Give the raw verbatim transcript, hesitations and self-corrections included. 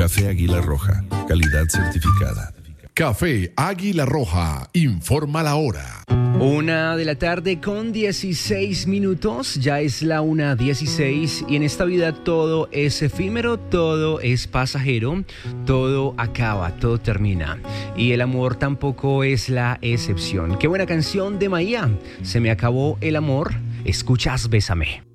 Café Águila Roja, calidad certificada. Café Águila Roja, informa la hora. Una de la tarde con dieciséis minutos, ya es la una dieciséis y en esta vida todo es efímero, todo es pasajero, todo acaba, todo termina y el amor tampoco es la excepción. Qué buena canción de Maía, Se me acabó el amor, escuchas Bésame.